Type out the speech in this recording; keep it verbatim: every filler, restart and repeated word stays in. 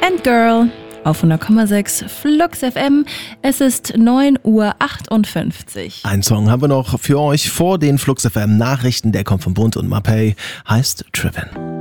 and Girl auf hundert Komma sechs Flux F M. Es ist neun Uhr achtundfünfzig. Ein Song haben wir noch für euch vor den Flux F M Nachrichten. Der kommt von Bund und Mapei, heißt Trippin'.